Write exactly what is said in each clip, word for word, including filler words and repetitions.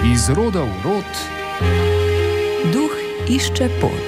Iz roda v rod. Duh išče pot.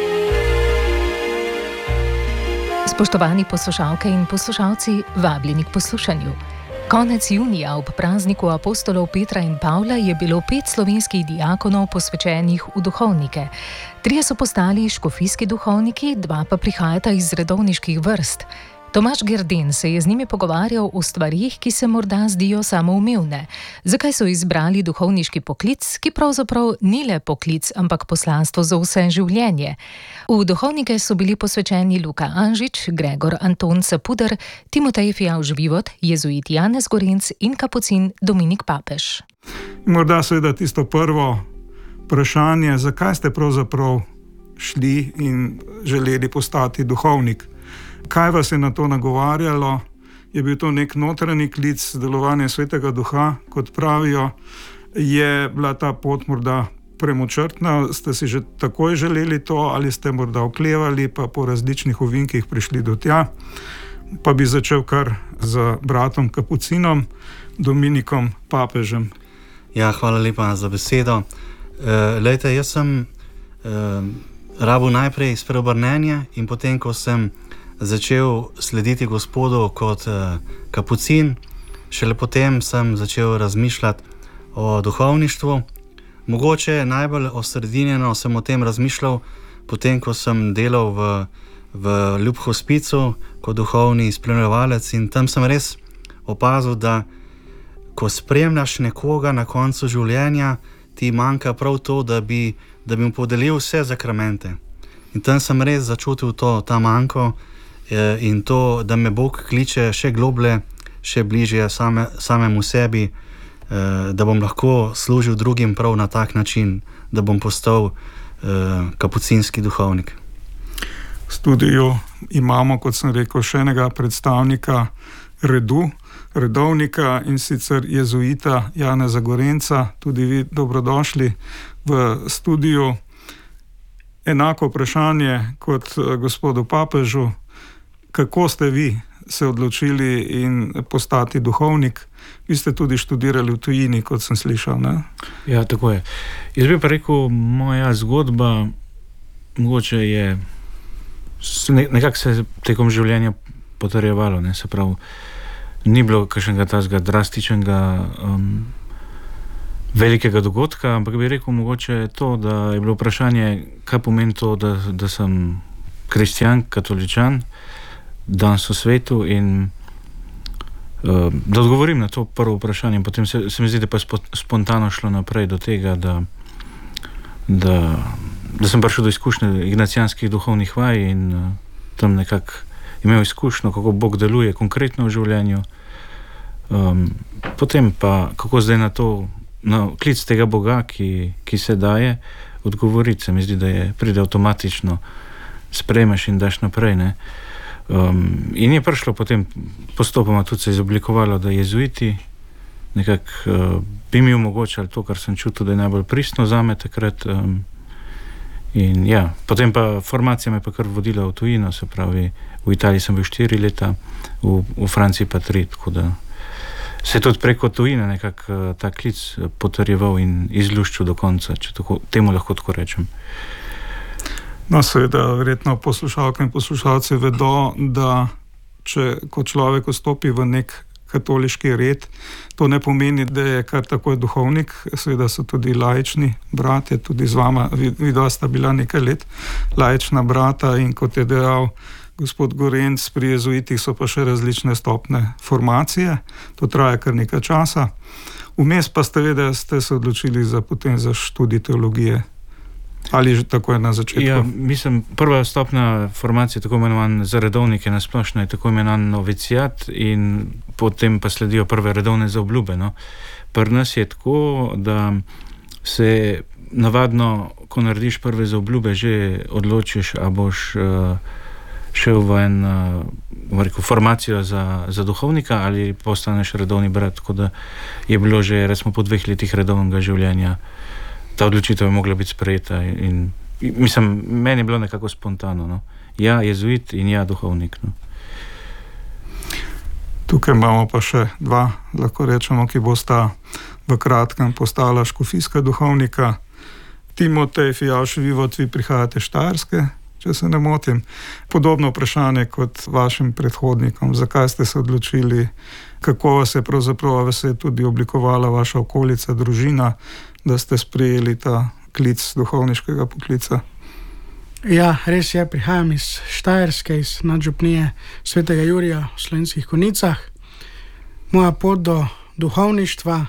Spoštovani poslušalke in poslušalci, vabljeni k poslušanju. Konec junija ob prazniku apostolov Petra in Pavla je bilo pet slovenskih diakonov posvečenih v duhovnike. Trije so postali škofijski duhovniki, dva pa prihajata iz redovniških vrst. Tomaž Gerden se je z njimi pogovarjal o stvarih, ki se morda zdijo samoumevne. Zakaj so izbrali duhovniški poklic, ki pravzaprav ni le poklic, ampak poslanstvo za vse življenje. V duhovnike so bili posvečeni Luka Anžič, Gregor Anton Capuder, Timotej Fijavž-Vivot, jezuit Janez Gorenc in kapucin Dominik Papež. Morda seveda tisto prvo vprašanje, zakaj ste pravzaprav šli in želeli postati duhovnik? Kaj vas je na to nagovarjalo? Je bil to nek notranji klic, delovanje Svetega Duha, kot pravijo? Je bila ta pot morda premočrtna? Ste si že takoj želeli to ali ste morda oklevali, pa po različnih ovinkih prišli do tja? Pa bi začel kar z bratom kapucinom, Dominikom Papežem. Ja, hvala lepa za besedo. E, lejte, jaz sem e, rabil najprej spreobrnenje in potem, ko sem začel slediti Gospodu kot uh, kapucin, šele potem sem začel razmišljati o duhovništvu. Mogoče najbolj osredinjeno sem o tem razmišljal potem, ko sem delal v, v Ljub hospicu kot duhovni spremljevalec, in tam sem res opazil, da ko spremljaš nekoga na koncu življenja, ti manjka prav to, da bi, da bi mu podelil vse zakramente. In tam sem res začutil to, ta manjko, in to, da me Bog kliče še globlje, še bližje same, samemu sebi, da bom lahko služil drugim prav na tak način, da bom postal kapucinski duhovnik. V studiu imamo, kot sem rekel, še enega predstavnika redu, redovnika, in sicer jezuita Janeza Gorenca. Tudi vi dobrodošli v studiu. Enako vprašanje kot gospodu Papežu. Kako ste vi se odločili in postati duhovnik? Vi ste tudi študirali v tujini, kot sem slišal, ne? Ja, tako je. Jaz bi pa rekel, moja zgodba mogoče je nekako se tekom življenja potrjevalo, ne? Se pravi, ni bilo kakšnega tazga drastičnega um, velikega dogodka, ampak bi rekel mogoče to, da je bilo vprašanje, kaj pomeni to, da, da sem kristjan, katoličan, danes v svetu, in uh, da odgovorim na to prvo vprašanje. Potem se, se mi zdi, da pa je spontano šlo naprej do tega, da, da, da sem prišel do izkušnje ignacijanskih duhovnih vaj in uh, tam nekako imel izkušnjo, kako Bog deluje konkretno v življenju. Um, potem pa, kako zdaj na to, na klic tega Boga, ki, ki se daje, odgovoriti. Se mi zdi, da je pride avtomatično, sprejmeš in daš naprej, ne. Um, in je prišlo potem postopoma, tudi se je izoblikovalo, da jezuiti nekako uh, bi mi omogočali to, kar sem čutil, da je najbolj pristno zame takrat. Um, in ja, potem pa formacija me pa kar vodila v tujino, se pravi, v Italiji sem bil štiri leta, v, v Franciji pa tri, tako da se je tudi preko tujine nekako uh, ta klic potrjeval in izluščil do konca, če tako, temu lahko tako rečem. No, seveda, verjetno poslušalke in poslušalci vedo, da če kot človek vstopi v nek katoliški red, to ne pomeni, da je kar takoj duhovnik. Seveda so tudi laični bratje, tudi z vama, vidva sta bila nekaj let laična brata, in kot je dejal gospod Gorenc, pri jezuitih so pa še različne stopne formacije, to traja kar nekaj časa. Vmes pa ste vedeli, ste se odločili za potem za študij teologije. Ali že tako je na začetku? Ja, mislim, prva stopna formacija, tako imenovan za redovnike na splošno, je tako imenovan novicijat, in potem pa sledijo prve redovne zaobljube, no. Pri nas je tako, da se navadno, ko narediš prve zaobljube, že odločiš, a boš uh, šel v en, uh, rekel, formacijo za, za duhovnika ali postaneš redovni brat, tako da je bilo že, recimo, po dveh letih redovnega življenja ta odločitev je mogla biti sprejeta, in, in mislim, meni je bilo nekako spontano, no. Ja, jezuit in ja, duhovnik, no. Tukaj imamo pa še dva, lahko rečemo, ki bosta v kratkem postala škofijska duhovnika. Timotej Fijavž Vivot, vi prihajate Štajerske, če se ne motim. Podobno vprašanje kot vašim predhodnikom. Zakaj ste se odločili, kako vas je pravzaprav vas je tudi oblikovala vaša okolica, družina, da ste sprejeli ta klic duhovniškega poklica? Ja, res je, prihajam iz Štajerske, iz nadžupnije Svetega Jurija v Slovenskih Konjicah. Moja pot do duhovništva,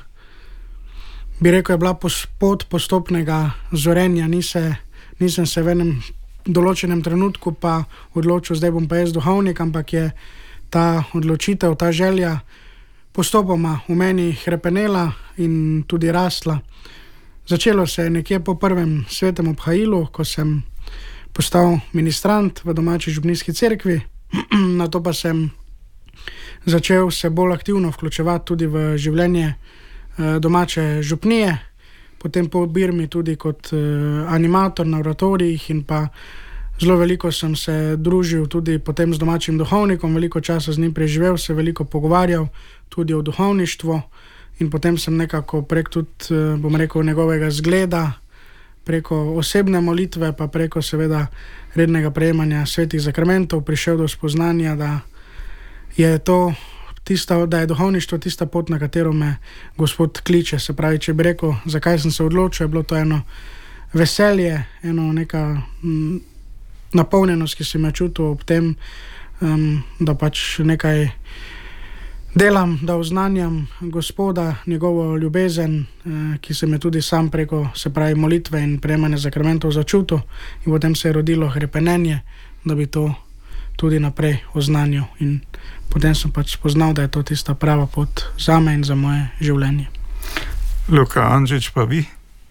bi rekel, je bila pot postopnega zorenja. Nise, nisem se v enem določenem trenutku pa odločil, zdaj bom pa jaz duhovnik, ampak je ta odločitev, ta želja postopoma v meni hrepenela in tudi rasla. Začelo se je nekje po prvem svetem obhajilu, ko sem postal ministrant v domači župnijski cerkvi, nato pa sem začel se bolj aktivno vključevati tudi v življenje domače župnije, potem po birmi tudi kot animator na oratorijih in pa zelo veliko sem se družil tudi potem z domačim duhovnikom, veliko časa z njim preživel, se veliko pogovarjal tudi o duhovništvu in potem sem nekako prek tudi, bom rekel, njegovega zgleda, preko osebne molitve, pa preko seveda rednega prejemanja svetih zakramentov prišel do spoznanja, da je to tista, da je duhovništvo tista pot, na katero me Gospod kliče. Se pravi, če bi rekel, zakaj sem se odločil, je bilo to eno veselje, eno neka m, napolnjenost, ki sem jo čutil ob tem, um, da pač nekaj delam, da oznanjam Gospoda, njegovo ljubezen, eh, ki se me tudi sam preko, se pravi, molitve in prejemanja zakramentov začutil, in potem se je rodilo hrepenenje, da bi to tudi naprej oznanjal. In potem sem pač spoznal, da je to tista prava pot zame in za moje življenje. Luka Andžič, pa vi?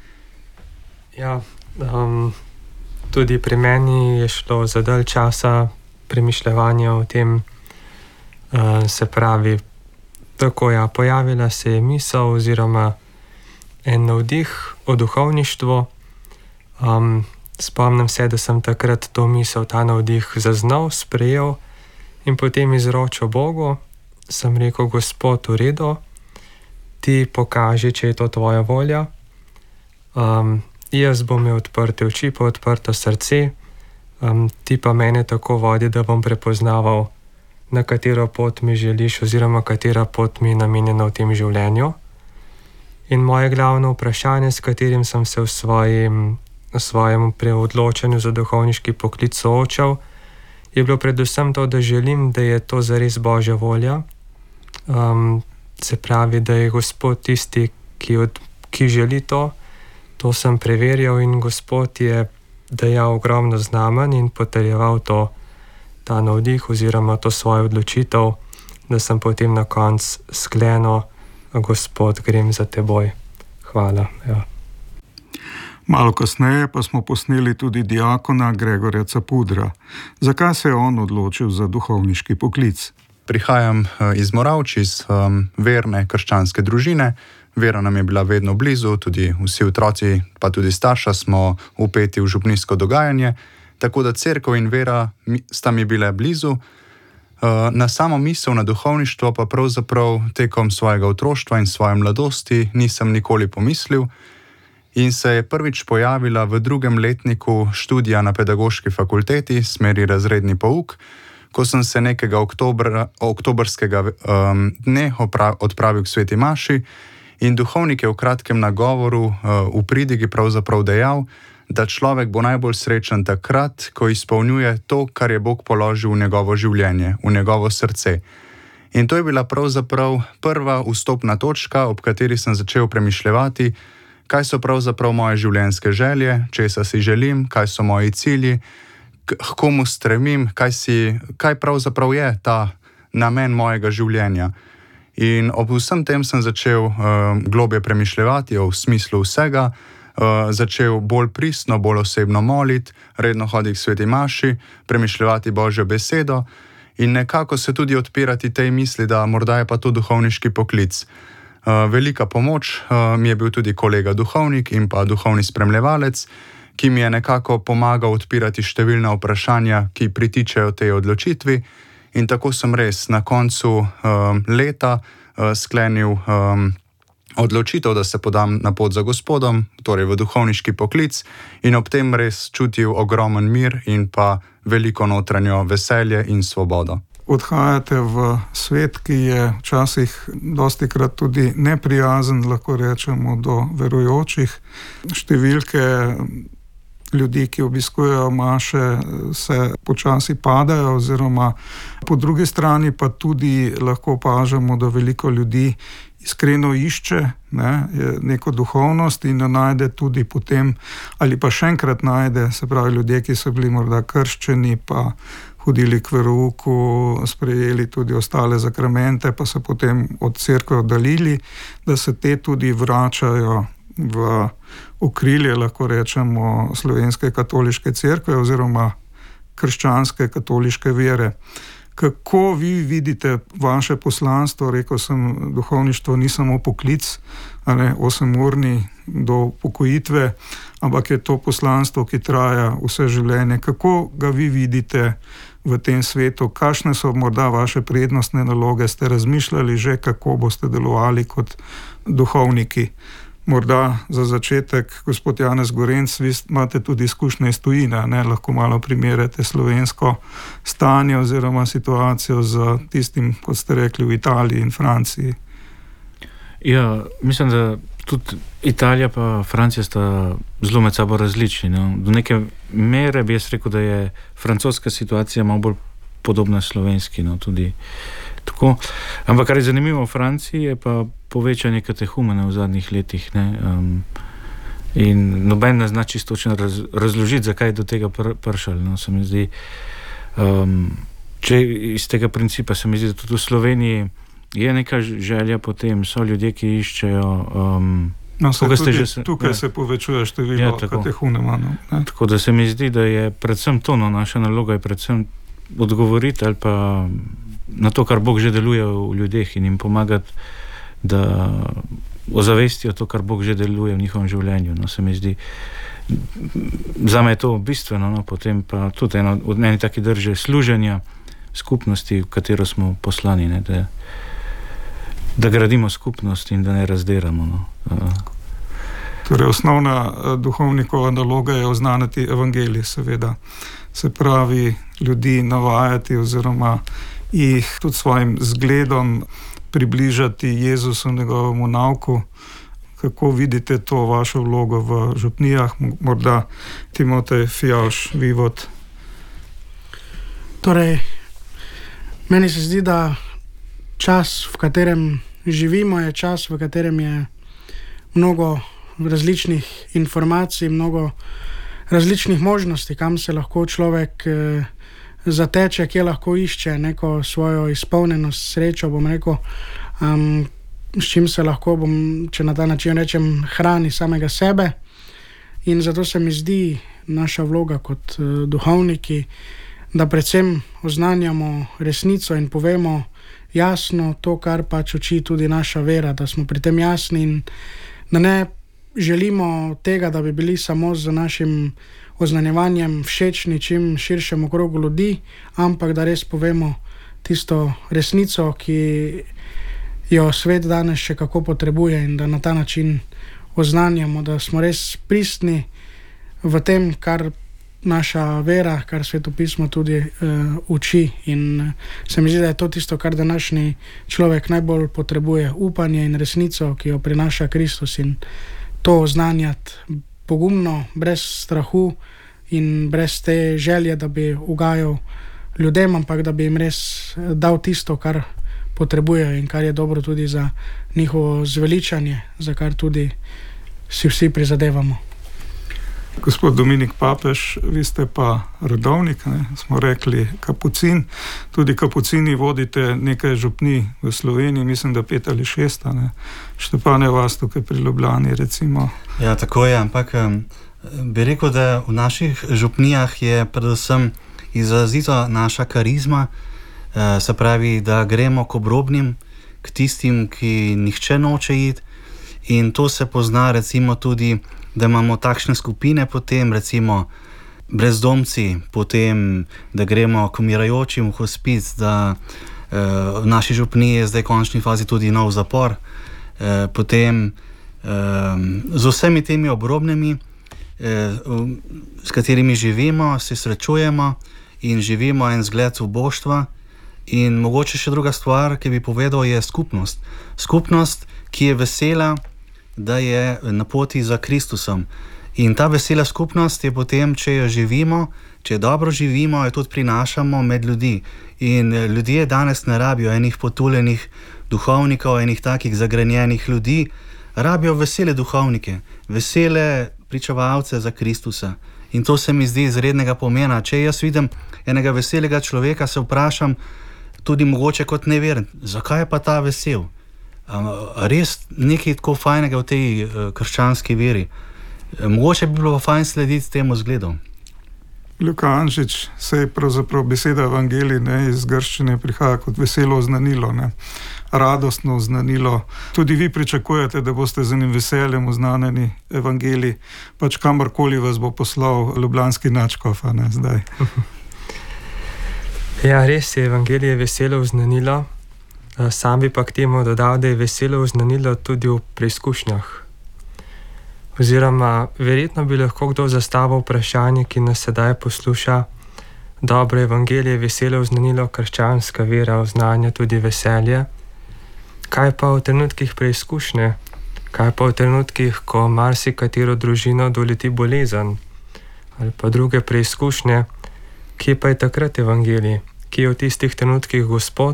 Ja, um, tudi pri meni je šlo za dalj časa premišljevanja o tem, uh, se pravi, tako ja, pojavila se je misel oziroma en navdih o duhovništvu. Um, spomnim se, da sem takrat to misel, ta navdih zaznal, sprejel in potem izročil Bogu. Sem rekel, Gospod, v redu, ti pokaži, če je to tvoja volja. Um, jaz bom imel odprte oči, pa odprto srce, um, ti pa mene tako vodi, da bom prepoznaval, na katero pot mi želiš oziroma katera pot mi je namenjena v tem življenju. In moje glavno vprašanje, s katerim sem se v svojem, v svojem preodločanju za duhovniški poklic soočal, je bilo predvsem to, da želim, da je to zares Božja volja. Um, se pravi, da je Gospod tisti, ki, od, ki želi to. To sem preverjal in Gospod je dajal ogromno znamenj in potrjeval to, ta navdih oziroma to svojo odločitev, da sem potem na koncu sklenil, Gospod, grem za teboj. Hvala. Ja. Malo kasneje pa smo posneli tudi diakona Gregorja Capudra. Zakaj se je on odločil za duhovniški poklic? Prihajam iz Moravč, iz um, verne krščanske družine. Vera nam je bila vedno blizu, tudi vsi otroci, pa tudi starša smo vpeti v župnijsko dogajanje, tako da cerkev in vera sta mi bile blizu. Na samo misel na duhovništvo pa pravzaprav tekom svojega otroštva in svoje mladosti nisem nikoli pomislil in se je prvič pojavila v drugem letniku študija na pedagoški fakulteti, smeri razredni pouk, ko sem se nekega oktobra, oktobrskega um, dne odpravil k sveti maši in duhovnik je v kratkem nagovoru uh, v pridigi pravzaprav dejal, da človek bo najbolj srečen takrat, ko izpolnjuje to, kar je Bog položil v njegovo življenje, v njegovo srce. In to je bila pravzaprav prva vstopna točka, ob kateri sem začel premišljevati, kaj so pravzaprav moje življenjske želje, česa si želim, kaj so moji cilji, k komu stremim, kaj, si, kaj pravzaprav je ta namen mojega življenja. In ob vsem tem sem začel uh, globje premišljevati o smislu vsega, Uh, začel bolj pristno, bolj osebno moliti, redno hoditi k sveti maši, premišljevati Božjo besedo in nekako se tudi odpirati tej misli, da morda je pa to duhovniški poklic. Uh, velika pomoč uh, mi je bil tudi kolega duhovnik in pa duhovni spremljevalec, ki mi je nekako pomagal odpirati številna vprašanja, ki pritičejo tej odločitvi in tako sem res na koncu uh, leta uh, sklenil um, odločitev, da se podam na pot za Gospodom, torej v duhovniški poklic, in ob tem res čutil ogromen mir in pa veliko notranjo veselje in svobodo. Odhajate v svet, ki je včasih dostikrat tudi neprijazen, lahko rečemo, do verujočih. Številke ljudi, ki obiskujejo maše, se počasi padajo, oziroma po drugi strani pa tudi lahko opažamo, da veliko ljudi iskreno išče ne, neko duhovnost in jo najde tudi potem, ali pa še enkrat najde, se pravi ljudje, ki so bili morda krščeni, pa hodili k verouku, sprejeli tudi ostale zakramente, pa se potem od cerkve oddaljili, da se te tudi vračajo v okrilje, lahko rečemo, slovenske katoliške cerkve oziroma krščanske katoliške vere. Kako vi vidite vaše poslanstvo? Rekel sem, duhovništvo ni samo poklic, ne, osemurni do pokojitve, ampak je to poslanstvo, ki traja vse življenje. Kako ga vi vidite v tem svetu? Kakšne so morda vaše prednostne naloge? Ste razmišljali že, kako boste delovali kot duhovniki? Morda za začetek, gospod Janez Gorenc, vi imate tudi izkušnje iz tujine, ne? Lahko malo primerjate slovensko stanje oziroma situacijo z tistim, kot ste rekli, v Italiji in Franciji. Ja, mislim, da tudi Italija pa Francija sta zelo med sabo različni. No? Do neke mere bi jaz rekel, da je francoska situacija malo bolj podobna slovenski, no? Tudi tako. Ampak kar je zanimivo v Franciji, je pa povečanje katehumene v zadnjih letih. Ne? Um, in noben ne zna čisto točno raz, razložiti, zakaj je do tega pr- pršal. No? Se mi zdi, um, če iz tega principa se mi zdi, da tudi v Sloveniji je neka želja potem, so ljudje, ki iščejo... Um, no, se tudi, že se, tukaj ja. se povečuje število ja, katehunemanov. Tako da se mi zdi, da je predvsem to, no, naša naloga je predvsem odgovoriti ali pa na to, kar Bog že deluje v ljudeh in jim pomagati, da ozavestijo to, kar Bog že deluje v njihovem življenju. No, se mi zdi, zame je to bistveno, no, potem pa tudi eno od meni taki drže služenja skupnosti, v katero smo poslani, ne, da, da gradimo skupnost in da ne razderamo. No. Torej, osnovna duhovnikova naloga je oznaniti evangelij, seveda. Se pravi, ljudi navajati oziroma jih tudi svojim zgledom približati Jezusu, njegovemu nauku. Kako vidite to vašo vlogo v župnijah? Morda Timotej Fijavž, Vivod. Torej, meni se zdi, da čas, v katerem živimo, je čas, v katerem je mnogo različnih informacij, mnogo različnih možnosti, kam se lahko človek eh, zateče, kje lahko išče neko svojo izpolnjenost, srečo, bom rekel, um, s čim se lahko, bom, če na ta način rečem, hrani samega sebe. In zato se mi zdi naša vloga kot uh, duhovniki, da predvsem oznanjamo resnico in povemo jasno to, kar pač uči tudi naša vera, da smo pri tem jasni in da ne želimo tega, da bi bili samo z našim oznanjevanjem všečni čim širšemu krogu ljudi, ampak da res povemo tisto resnico, ki jo svet danes še kako potrebuje in da na ta način oznanjamo, da smo res pristni v tem, kar naša vera, kar svetopismo tudi uh, uči. In se mi zdi, da je to tisto, kar današnji človek najbolj potrebuje, upanje in resnico, ki jo prinaša Kristus, in to oznanjati pogumno, brez strahu in brez te želje, da bi ugajal ljudem, ampak da bi jim res dal tisto, kar potrebujejo in kar je dobro tudi za njihovo zveličanje, za kar tudi si vsi prizadevamo. Gospod Dominik Papež, vi ste pa redovnik, ne? Smo rekli kapucin. Tudi kapucini vodite nekaj župnij v Sloveniji, mislim, da pet ali šest. Ne? Štepan je vas tukaj pri Ljubljani, recimo. Ja, tako je, ampak bi rekel, da v naših župnijah je predvsem izrazito naša karizma, se pravi, da gremo k obrobnim, k tistim, ki nihče noče iti, in to se pozna recimo tudi, da imamo takšne skupine potem, recimo brezdomci, potem, da gremo k umirajočim v hospic, da eh, v naši župniji je zdaj v končni fazi tudi nov zapor, eh, potem eh, z vsemi temi obrobnimi, eh, s katerimi živimo, se srečujemo in živimo en zgled uboštva. In mogoče še druga stvar, ki bi povedal, je skupnost. Skupnost, ki je vesela, da je na poti za Kristusom. In ta vesela skupnost je potem, če jo živimo, če dobro živimo, jo tudi prinašamo med ljudi. In ljudje danes ne rabijo enih potuljenih duhovnikov, enih takih zagrenjenih ljudi, rabijo vesele duhovnike, vesele pričevalce za Kristusa. In to se mi zdi izrednega pomena. Če jaz vidim enega veselega človeka, se vprašam tudi mogoče kot neveren, zakaj je pa ta vesel? Res nekaj tako fajnega v tej krščanski veri. Mogoče bi bilo fajn slediti temu zgledu. Luka Anžič, se je pravzaprav beseda evangelij, ne, iz grščine prihaja kot veselo oznanilo, ne, radostno oznanilo. Tudi vi pričakujete, da boste z enim veseljem oznanjeni evangelij, pač kamorkoli vas bo poslal ljubljanski nadškof, a ne, zdaj. Ja, res je, evangelij je veselo oznanilo. Sam bi pa k temu dodal, da je veselo oznanilo tudi v preizkušnjah. Oziroma, verjetno bi lahko kdo zastavil vprašanje, ki nas sedaj posluša. Dobro, evangelij je veselo oznanilo, krščanska vera oznanja tudi veselje. Kaj pa v trenutkih preizkušnje? Kaj pa v trenutkih, ko marsikatero družino doleti bolezen? Ali pa druge preizkušnje? Kje pa je takrat evangelij? Kje je v tistih trenutkih Gospod?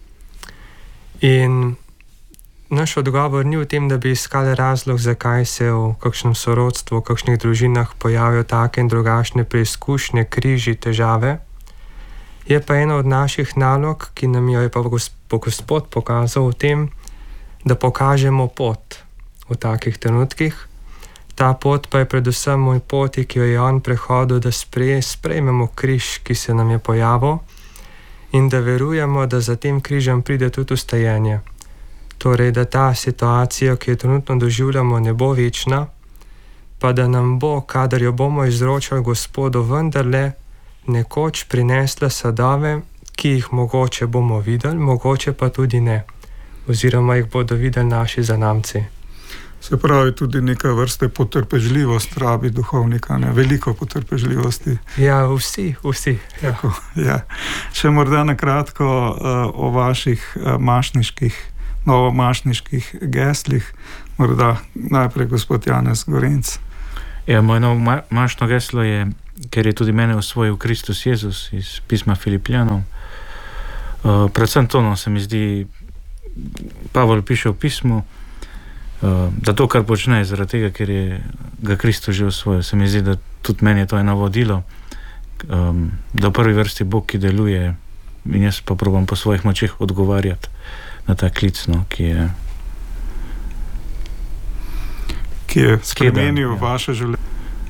In naš odgovor ni v tem, da bi iskali razlog, zakaj se v kakšnem sorodstvu, v kakšnih družinah pojavijo take in drugačne preizkušnje, križi, težave. Je pa ena od naših nalog, ki nam jo je pa Gospod pokazal v tem, da pokažemo pot v takih trenutkih. Ta pot pa je predvsem moj poti, ki jo je on prehodil, da sprej, sprejmemo križ, ki se nam je pojavil, in da verujemo, da za tem križem pride tudi ustajenje. Torej, da ta situacija, ki jo trenutno doživljamo, ne bo večna, pa da nam bo, kadar jo bomo izročali Gospodu, vendarle nekoč prinesla sadove, ki jih mogoče bomo videli, mogoče pa tudi ne, oziroma jih bodo videli naši zanamci. Se pravi, tudi neka vrste potrpežljivost rabi duhovnika, ne? Veliko potrpežljivosti. Ja, vsi, vsi. Ja. Tako, ja. Še morda na kratko uh, o vaših uh, mašniških, novomašniških geslih. Morda najprej gospod Janez Gorenc. Ja, moje novo ma- mašno geslo je, ker je tudi mene osvojil Kristus Jezus iz pisma Filipljanov. Uh, predvsem to, no, se mi zdi, Pavel piše v pismu, da to, kar počne, zaradi tega, ker je ga Kristus že osvojil. Se mi zdi, da tudi meni je to eno vodilo, um, da v prvi vrsti Bog, ki deluje, in jaz pa probam po svojih močeh odgovarjati na ta klic, no, ki je ki je spremenil ja. vaše življenje.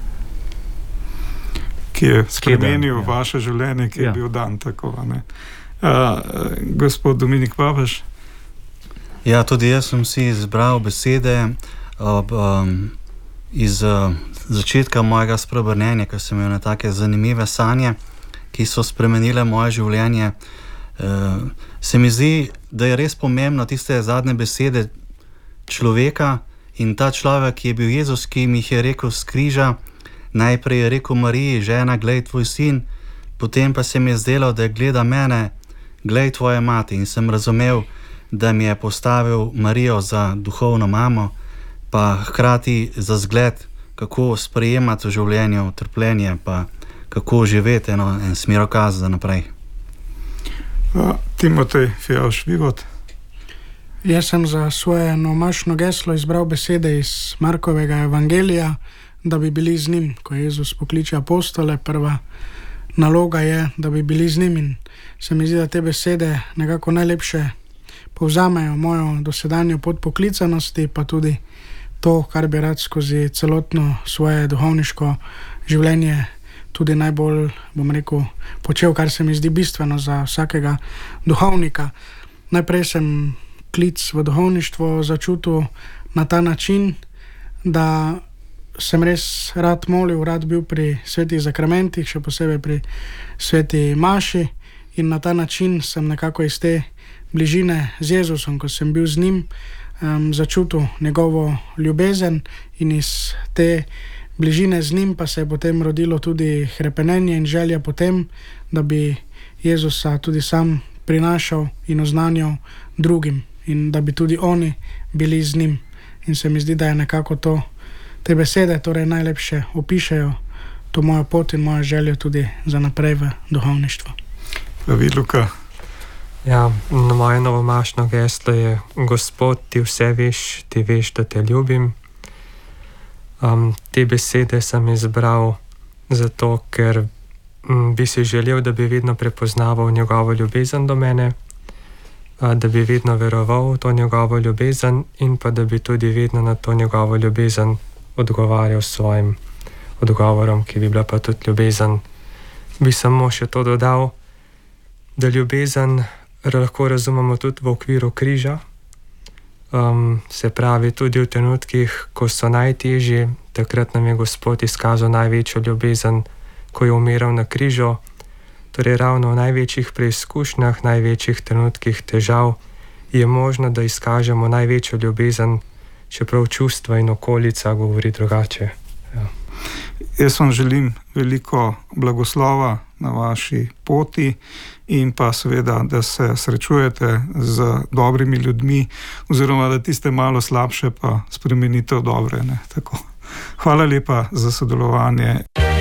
Ki je spremenil ja. vaše življenje, ki je ja. bil dan tako, ne. Uh, gospod Dominik Papež. Ja, tudi jaz sem si izbral besede ob, um, iz uh, začetka mojega spreobrnenja, ker sem imel na take zanimive sanje, ki so spremenile moje življenje. Uh, se mi zdi, da je res pomembno tiste zadnje besede človeka, in ta človek, ki je bil Jezus, ki mi jih je rekel s križa. Najprej je rekel Mariji, žena, glej tvoj sin, potem pa se mi je zdelo, da gleda mene, glej tvoje mati, in sem razumel, da mi je postavil Marijo za duhovno mamo, pa hkrati za zgled, kako sprejemati v življenju trpljenje, pa kako živeti eno, en smerokaz za naprej. Uh, Timotej Fijavž Vivot. Jaz sem za svoje novomašno geslo izbral besede iz Markovega evangelija, da bi bili z njim, ko Jezus pokliče apostole. Prva naloga je, da bi bili z njim, in se mi zdi, da te besede nekako najlepše povzamejo mojo dosedanjo pot poklicanosti, pa tudi to, kar bi rad skozi celotno svoje duhovniško življenje tudi najbolj, bom rekel, počel, kar se mi zdi bistveno za vsakega duhovnika. Najprej sem klic v duhovništvo začutil na ta način, da sem res rad molil, rad bil pri svetih zakramentih, še posebej pri sveti maši, in na ta način sem nekako iz te bližine z Jezusom, ko sem bil z njim, um, začutil njegovo ljubezen in iz te bližine z njim pa se je potem rodilo tudi hrepenenje in želja potem, da bi Jezusa tudi sam prinašal in oznanjal drugim in da bi tudi oni bili z njim. In se mi zdi, da je nekako to, te besede torej najlepše opišejo to mojo pot in mojo željo tudi za naprej v duhovništvu. Pravi, Luka. Ja, moje novomašno geslo je: Gospod, ti vse veš, ti veš, da te ljubim. Um, te besede sem izbral zato, ker um, bi si želel, da bi vedno prepoznaval njegovo ljubezen do mene, uh, da bi vedno veroval v to njegovo ljubezen in pa da bi tudi vedno na to njegovo ljubezen odgovarjal s svojim odgovorom, ki bi bila pa tudi ljubezen. Bi samo še to dodal, da ljubezen lahko razumemo tudi v okviru križa. Um, se pravi, tudi v trenutkih, ko so najtežji, takrat nam je Gospod izkazal največjo ljubezen, ko je umiral na križu. Torej ravno v največjih preizkušnjah, največjih trenutkih težav je možno, da izkažemo največjo ljubezen, čeprav čustva in okolica govori drugače. Ja. Jaz vam želim veliko blagoslova na vaši poti in pa seveda, da se srečujete z dobrimi ljudmi oziroma da tiste malo slabše pa spremenite v dobre. Ne? Tako. Hvala lepa za sodelovanje.